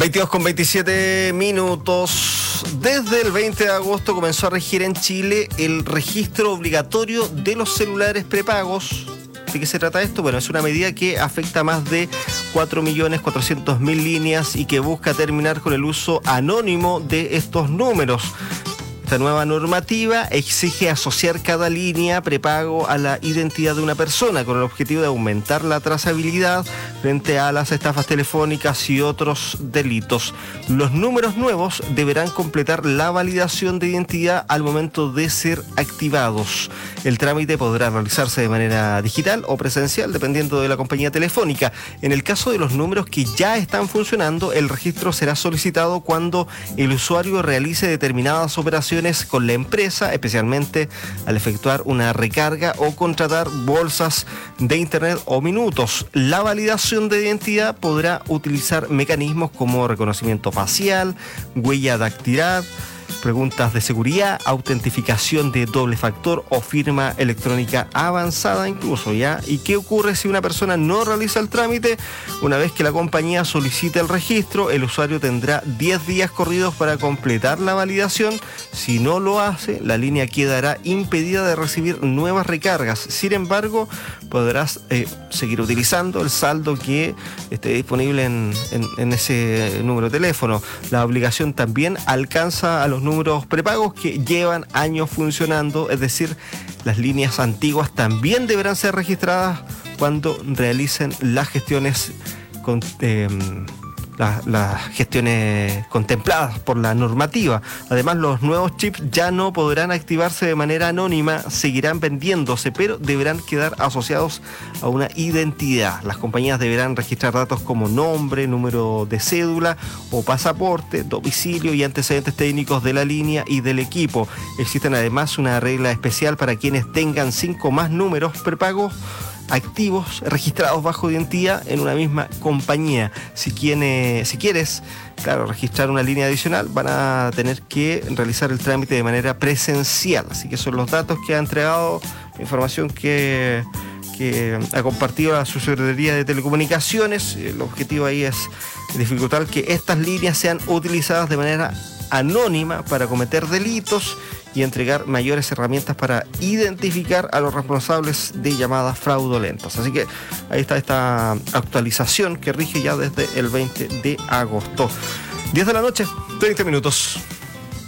22:27. Desde el 20 de agosto comenzó a regir en Chile el registro obligatorio de los celulares prepagos. ¿De qué se trata esto? Bueno, es una medida que afecta a más de 4.400.000 líneas y que busca terminar con el uso anónimo de estos números. Esta nueva normativa exige asociar cada línea prepago a la identidad de una persona con el objetivo de aumentar la trazabilidad frente a las estafas telefónicas y otros delitos. Los números nuevos deberán completar la validación de identidad al momento de ser activados. El trámite podrá realizarse de manera digital o presencial, dependiendo de la compañía telefónica. En el caso de los números que ya están funcionando, el registro será solicitado cuando el usuario realice determinadas operaciones con la empresa, especialmente al efectuar una recarga o contratar bolsas de internet o minutos. La validación de identidad podrá utilizar mecanismos como reconocimiento facial, huella dactilar, preguntas de seguridad, autentificación de doble factor o firma electrónica avanzada incluso, ¿ya? ¿Y qué ocurre si una persona no realiza el trámite? Una vez que la compañía solicite el registro, el usuario tendrá 10 días corridos para completar la validación. Si no lo hace, la línea quedará impedida de recibir nuevas recargas. Sin embargo, podrás seguir utilizando el saldo que esté disponible en ese número de teléfono. La obligación también alcanza a los números prepagos que llevan años funcionando, es decir, las líneas antiguas también deberán ser registradas cuando realicen las gestiones las gestiones contempladas por la normativa. Además, los nuevos chips ya no podrán activarse de manera anónima, seguirán vendiéndose, pero deberán quedar asociados a una identidad. Las compañías deberán registrar datos como nombre, número de cédula o pasaporte, domicilio y antecedentes técnicos de la línea y del equipo. Existen además una regla especial para quienes tengan 5 más números prepagos activos registrados bajo identidad en una misma compañía. Si quieres, claro, registrar una línea adicional, van a tener que realizar el trámite de manera presencial. Así que son los datos que ha entregado, la información que ha compartido la Subsecretaría de Telecomunicaciones. El objetivo ahí es dificultar que estas líneas sean utilizadas de manera anónima para cometer delitos y entregar mayores herramientas para identificar a los responsables de llamadas fraudulentas. Así que ahí está esta actualización que rige ya desde el 20 de agosto. 10 de la noche, 30 minutos.